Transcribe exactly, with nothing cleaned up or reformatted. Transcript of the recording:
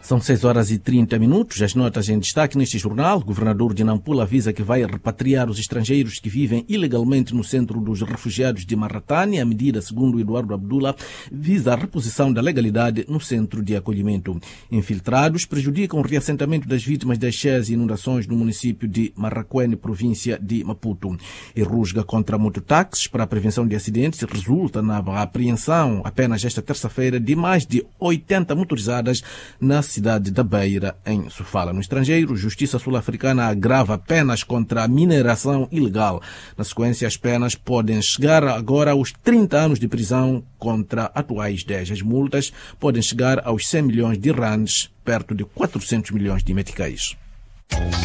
São seis horas e trinta minutos. As notas em destaque neste jornal. O governador de Nampula avisa que vai repatriar os estrangeiros que vivem ilegalmente no centro dos refugiados de Marratani. A medida, segundo Eduardo Abdullah, visa a reposição da legalidade no centro de acolhimento. Infiltrados prejudicam o reassentamento das vítimas das cheias e inundações no município de Marraquene, província de Maputo. E rusga contra mototáxis para a prevenção de acidentes resulta na apreensão, apenas esta terça-feira, de mais de oitenta motorizadas na cidade da Beira, em Sofala. No estrangeiro, Justiça Sul-Africana agrava penas contra a mineração ilegal. Na sequência, as penas podem chegar agora aos trinta anos de prisão contra atuais dez. As multas podem chegar aos cem milhões de rands, perto de quatrocentos milhões de meticais.